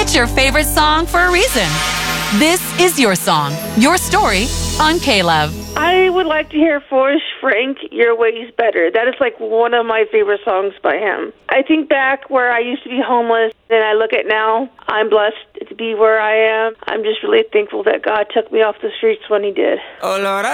It's your favorite song for a reason. This is your song, your story on K-Love. I would like to hear Forrest Frank, Your Way's Better. That is like one of my favorite songs by him. I think back where I used to be homeless, and I look at now, I'm blessed to be where I am. I'm just really thankful that God took me off the streets when he did. Oh, Lord,